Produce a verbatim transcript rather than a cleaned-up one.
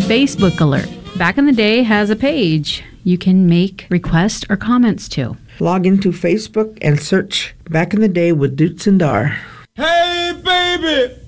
Facebook Alert. Back in the Day has a page you can make requests or comments to. Log into Facebook and search Back in the Day with Dutz and Dar. Hey, baby!